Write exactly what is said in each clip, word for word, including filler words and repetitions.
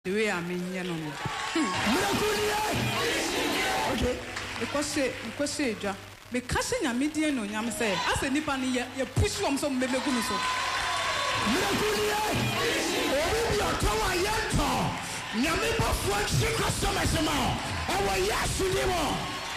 the way I mean, you know. Okay, because because you because you median no yam say as a nipan you push you some baby gumi so. Nyame bofo nchi customers ma ewo yasu ni mo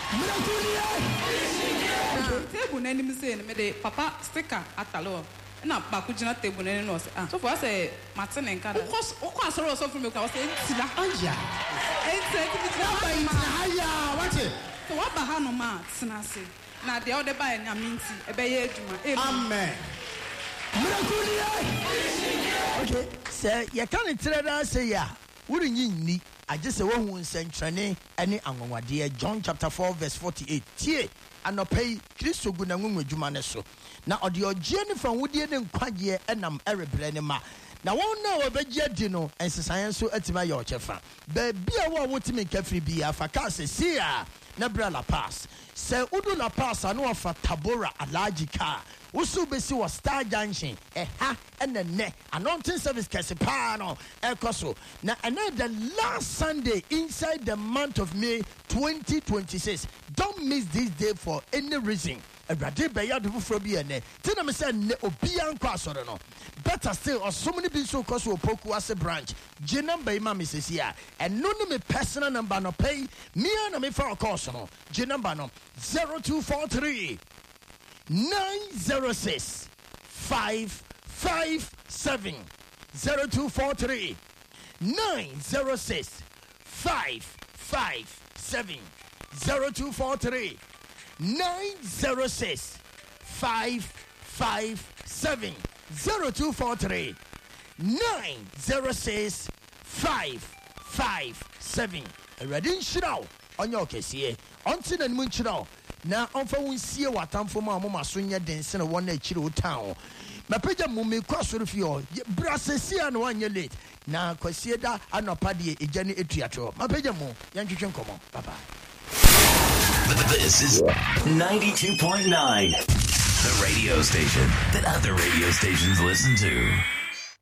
table na nim say me de papa sticker atalo na ba ku gina table na no say ah so for say Martin en kada because o kwa soro so from me kwa say ntila anja ente ti bi na ba ntila aya what so wa ba ha no ma tsena se na de o de ba nya minti e be ye adwuma amen okay say you can tell that say ya wuri nyinni agye se wo hu nsentrene ene anwonwade John chapter four verse forty-eight tie anopai Kristo gu na nwonwa dwuma ne so na ode ogye ne fa wudie ne nkwagye enam erebre ne ma na won na obegye di no ensesan so atima ye ochefa ba bia wo wotimi kafiri bia fa ka se sia na bra la pass se udu la pass anu afa Tabora alaji ka usu besi wa Star Junction eha ene ne anointing service kesipano ekoso na another last Sunday inside the month of May twenty twenty-six. Don't miss this day for any reason. Everybody be ya do for bi ene tina me say ne obi anko asore no better still or so many people so cause we poku as a branch je number ima me sesi a eno no me personal number no pay me na me for course no je number no zero two four three nine zero six five five seven zero two four three nine zero six five five seven zero two four three nine zero six five five seven zero two four three nine zero six five five seven. Ready nshiraw onye okesiye onti na nimu nshiraw na onfa wonsie watamfo ma mo masonya dense na wona akire o town mapeja mu me kwasoro fio brasesia na wanye late na kwasie da anopa de ejane etuato mapeja mu yantwetwe nkomo bye bye. This is ninety-two point nine, the radio station that other radio stations listen to.